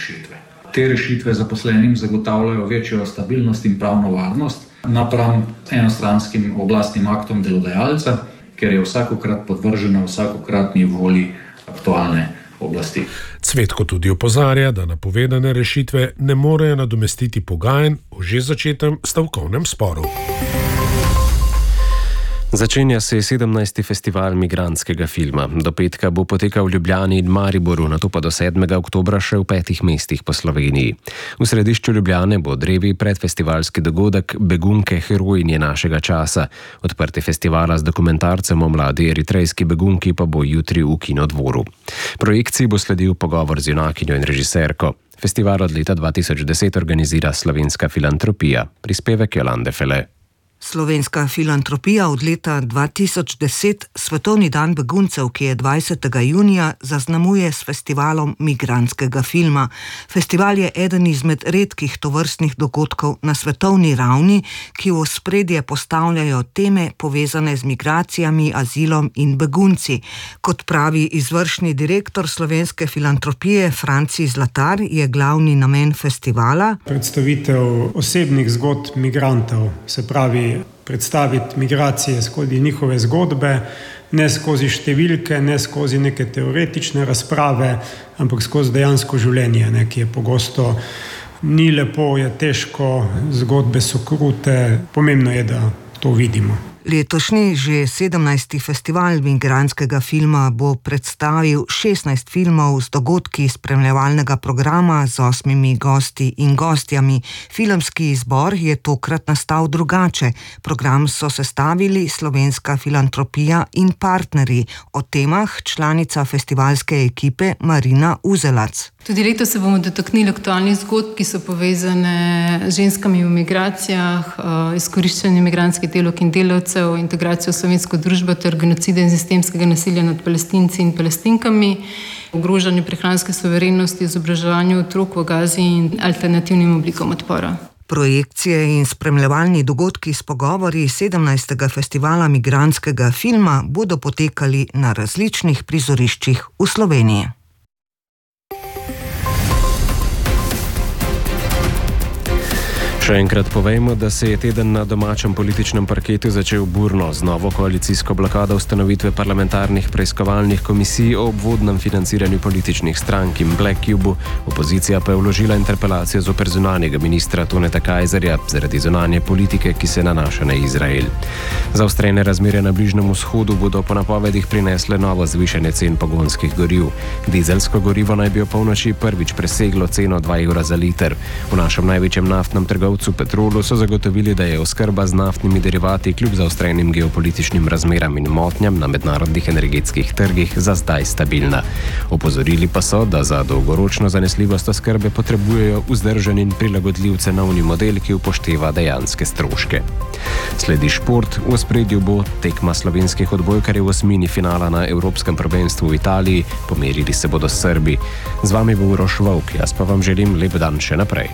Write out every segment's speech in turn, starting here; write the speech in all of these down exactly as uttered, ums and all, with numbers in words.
rešitve. Te rešitve zaposlenim zagotavljajo večjo stabilnost in pravno varnost napram enostranskim oblastnim aktom delodajalca, ker je vsakokrat podvržena vsakokratni volji aktualne oblasti. Cvetko tudi opozarja, da napovedane rešitve ne morejo nadomestiti pogajanj v že začetem stavkovnem sporu. Začenja se sedemnajsti festival migrantskega filma. Do petka bo potekal v Ljubljani in Mariboru, nato pa do sedmega oktobra še v petih mestih po Sloveniji. V središču Ljubljane bo drevi predfestivalski dogodek Begunke, herojinje našega časa. Odprte festivala z dokumentarcem o mladi eritrejski begunki pa bo jutri v Kinodvoru. Projekciji bo sledil pogovor z junakinjo in režiserko. Festival od leta dva tisoč deset organizira Slovenska filantropija. Prispevek Jolande Fele. Slovenska filantropija od leta dva tisoč deset Svetovni dan beguncev, ki je dvajsetega junija, zaznamuje s festivalom migrantskega filma. Festival je eden izmed redkih tovrstnih dogodkov na svetovni ravni, ki v ospredje postavljajo teme povezane z migracijami, azilom in begunci. Kot pravi izvršni direktor Slovenske filantropije Franci Zlatar, je glavni namen festivala predstavitev osebnih zgodb migrantov, se pravi predstaviti migracije skozi njihove zgodbe, ne skozi številke, ne skozi neke teoretične razprave, ampak skozi dejansko življenje, ne, ki je pogosto ni lepo, je težko, zgodbe so krute, pomembno je, da to vidimo. Letošnji, že sedemnajsti festival migrantskega filma bo predstavil šestnajst filmov z dogodki spremljevalnega programa z osmimi gosti in gostjami. Filmski izbor je tokrat nastal drugače. Program so sestavili Slovenska filantropija in partnerji. O temah članica festivalske ekipe Marina Uzelac. Tudi letos se bomo dotaknili aktualnih zgodb, ki so povezane z ženskami v migracijah, izkoriščanjem migrantskih delavk in delavcev, integracijo v slovensko družbo ter genocida in sistemskega nasilja nad Palestinci in Palestinkami, ogrožanju prehranske suverenosti, izobraževanju otrok v Gazi in alternativnim oblikam odpora. Projekcije in spremljevalni dogodki s pogovori sedemnajstega festivala migrantskega filma bodo potekali na različnih prizoriščih v Sloveniji. Še enkrat povejmo, da se je teden na domačem političnem parketu začel burno z novo koalicijsko blokado ustanovitve parlamentarnih preiskovalnih komisij o obvodnem financiranju političnih strank in Black Cube. Opozicija pa je vložila interpelacijo zoper zunanjega ministra Toneta Kajzerja zaradi zunanje politike, ki se nanaša na Izrael. Zaostrene razmere na Bližnjem vzhodu bodo po napovedih prinesle novo zvišanje cen pogonskih goriv. Dizelsko gorivo naj bi ob polnoči prvič preseglo ceno dva evra za liter. V našem največjem naftnem trgovcu Petrolu so zagotovili, da je oskrba z naftnimi derivati kljub zaostrenim geopolitičnim razmeram in motnjam na mednarodnih energetskih trgih za zdaj stabilna. Opozorili pa so, da za dolgoročno zanesljivost oskrbe potrebujejo vzdržen in prilagodljiv cenovni model, ki upošteva dejanske stroške. Sledi šport, v ospredju bo tekma slovenskih odbojkarjev v osmini finala na Evropskem prvenstvu v Italiji, pomerili se bodo Srbi. Z vami bo Uroš Volk, jaz pa vam želim lep dan še naprej.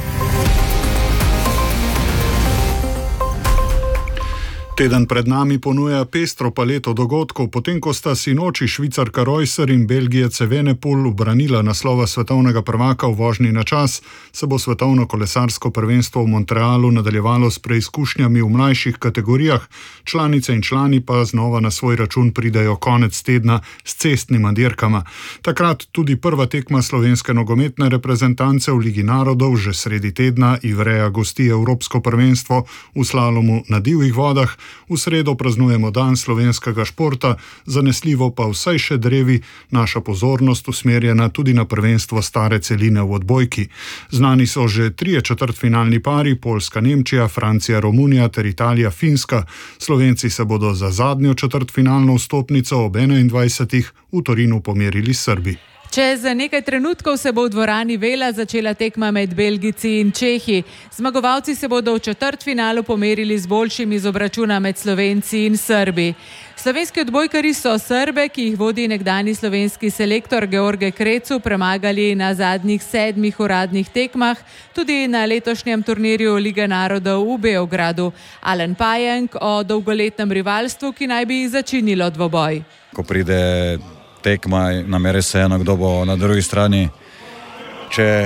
Teden pred nami ponuja pestro paleto dogodkov, potem ko sta sinoči Švicarka Reusser in Belgijec Evenepoel ubranila naslova svetovnega prvaka v vožnji na čas, se bo svetovno kolesarsko prvenstvo v Montrealu nadaljevalo s preizkušnjami v mlajših kategorijah, članice in člani pa znova na svoj račun pridejo konec tedna s cestnima dirkama. Takrat tudi prva tekma slovenske nogometne reprezentance v Ligi narodov, že sredi tedna Ivrea gosti Evropsko prvenstvo v slalomu na divjih vodah. V sredo praznujemo dan slovenskega športa, zanesljivo pa vsaj še drevi, naša pozornost usmerjena tudi na prvenstvo stare celine v odbojki. Znani so že trije četrtfinalni pari, Poljska Nemčija, Francija Romunija ter Italija Finska. Slovenci se bodo za zadnjo četrtfinalno vstopnico ob enaindvajsetih v Torinu pomerili s Srbi. Čez nekaj trenutkov se bo v dvorani Vela začela tekma med Belgijci in Čehi. Zmagovalci se bodo v četrtfinalu pomerili z boljšim iz obračuna med Slovenci in Srbi. Slovenski odbojkarji so Srbe, ki jih vodi nekdanji slovenski selektor George Krecu, premagali na zadnjih sedmih uradnih tekmah, tudi na letošnjem turnirju Lige narodov v Beogradu. Alen Pajenk o dolgoletnem rivalstvu, ki naj bi začinilo dvoboj. Ko pride tekma, nam je res eno, kdo bo na drugi strani. Če